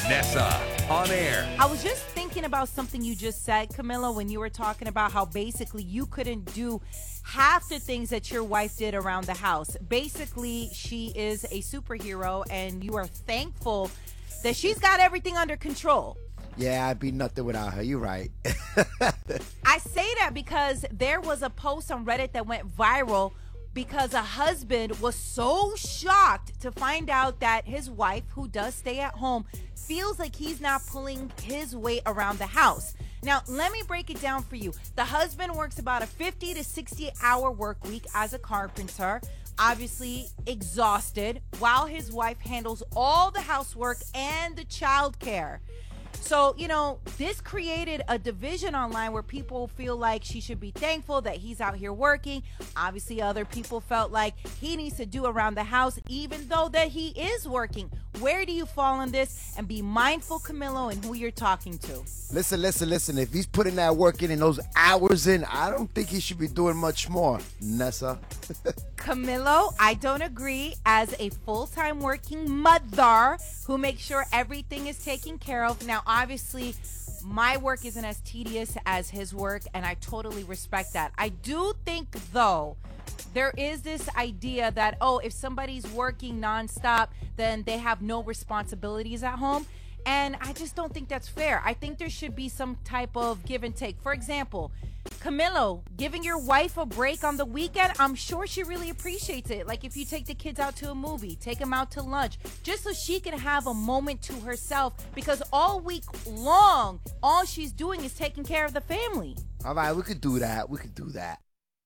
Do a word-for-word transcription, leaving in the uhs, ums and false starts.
Nessa on air. I was just thinking about something you just said, Camilo, when you were talking about how basically you couldn't do half the things that your wife did around the house. Basically, she is a superhero, and you are thankful that she's got everything under control. Yeah, I'd be nothing without her. You're right. I say that because there was a post on Reddit that went viral because a husband was so shocked to find out that his wife, who does stay at home, feels like he's not pulling his weight around the house. Now, let me break it down for you. The husband works about a fifty to sixty hour work week as a carpenter, obviously exhausted, while his wife handles all the housework and the child care. So, you know, this created a division online where people feel like she should be thankful that he's out here working. Obviously, other people felt like he needs to do around the house, even though that he is working. Where do you fall on this? And be mindful, Camilo, and who you're talking to. Listen, listen, listen. If he's putting that work in and those hours in, I don't think he should be doing much more, Nessa. Camilo, I don't agree. As a full-time working mother who makes sure everything is taken care of. Now, obviously, my work isn't as tedious as his work, and I totally respect that. I do think, though, there is this idea that, oh, if somebody's working nonstop, then they have no responsibilities at home. And I just don't think that's fair. I think there should be some type of give and take. For example, Camilo, giving your wife a break on the weekend, I'm sure she really appreciates it. Like if you take the kids out to a movie, take them out to lunch, just so she can have a moment to herself, because all week long, all she's doing is taking care of the family. All right, we could do that. We could do that.